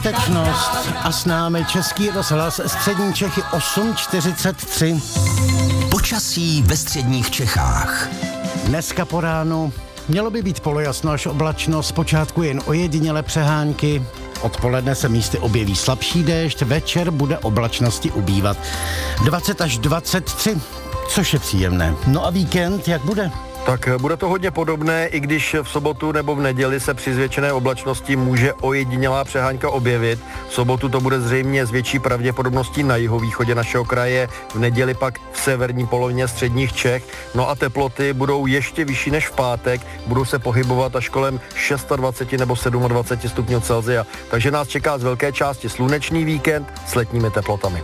Tečnost a s námi Český rozhlas Střední Čechy 8:43. Počasí ve středních Čechách. Dneska po ránu mělo by být polojasno až oblačno, zpočátku jen ojedinělé přehánky. Odpoledne se místy objeví slabší déšť, večer bude oblačnosti ubývat. 20 až 23, což je příjemné. No a víkend, jak bude? Tak bude to hodně podobné, i když v sobotu nebo v neděli se při zvětšené oblačnosti může ojedinělá přehánka objevit. V sobotu to bude zřejmě s větší pravděpodobností na jihovýchodě našeho kraje, v neděli pak v severní polovině středních Čech. No a teploty budou ještě vyšší než v pátek, budou se pohybovat až kolem 26 nebo 27 stupňů Celsia. Takže nás čeká z velké části slunečný víkend s letními teplotami.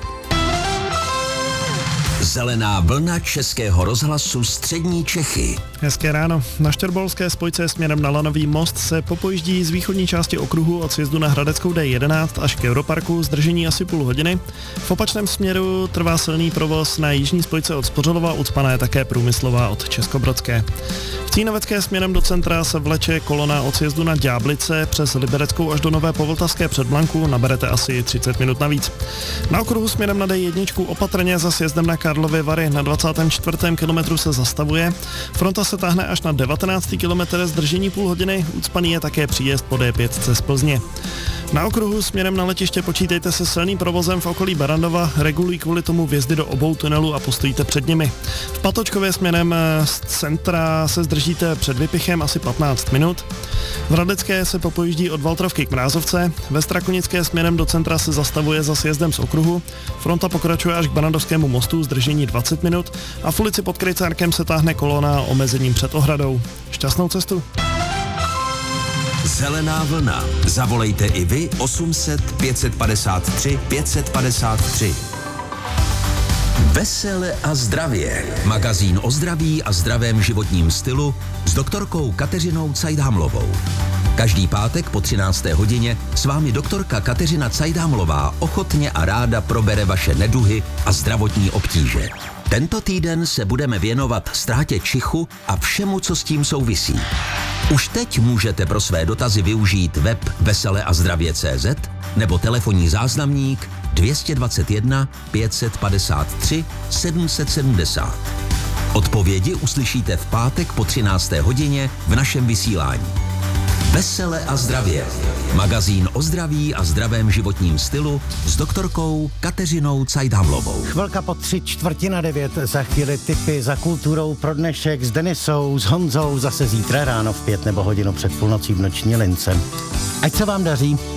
Zelená vlna Českého rozhlasu Střední Čechy. Hezké ráno. Na Štěrbolské spojce směrem na Lanový most se popojíždí z východní části okruhu od sjezdu na Hradeckou D11 až k Europarku, zdržení asi půl hodiny. V opačném směru trvá silný provoz na jižní spojce od Spořilova, ucpaná je také průmyslová od Českobrodské. V Cínovecké směrem do centra se vleče kolona od sjezdu na Ďáblice přes Libereckou až do Nové Povltavské před Blanku, naberete asi 30 minut navíc. Na okruhu směrem na D1 opatrně za sjezdem na Karlovy Vary na 24. kilometru se zastavuje. Fronta se táhne až na 19. kilometr, zdržení půl hodiny, ucpaný je také příjezd po D5 z Plzně. Na okruhu směrem na letiště počítejte se silným provozem v okolí Barandova, regulují kvůli tomu vjezdy do obou tunelů a postojíte před nimi. V Patočkově směrem z centra se zdržíte před Vypichem asi 15 minut. V Hradecké se popojíždí od Valtrovky k Mrázovce, ve Strakonické směrem do centra se zastavuje za sjezdem z okruhu, fronta pokračuje až k Barandovskému mostu, zdržení 20 minut a v ulici pod Krejcárkem se táhne kolona omezením před ohradou. Šťastnou cestu! Zelená vlna. Zavolejte i vy 800 553 553. Vesele a zdravě. Magazín o zdraví a zdravém životním stylu s doktorkou Kateřinou Cajdhamlovou. Každý pátek po 13. hodině s vámi doktorka Kateřina Cajdhamlová ochotně a ráda probere vaše neduhy a zdravotní obtíže. Tento týden se budeme věnovat ztrátě čichu a všemu, co s tím souvisí. Už teď můžete pro své dotazy využít web veseleazdravě.cz nebo telefonní záznamník 221 553 770. Odpovědi uslyšíte v pátek po 13. hodině v našem vysílání. Vesele a zdravě. Magazín o zdraví a zdravém životním stylu s doktorkou Kateřinou Cajdhamlovou. Chvilka po 8:45, za chvíli tipy za kulturou pro dnešek s Denisou, s Honzou, zase zítra ráno v 5 nebo hodinu před půlnocí v noční lince. Ať se vám daří.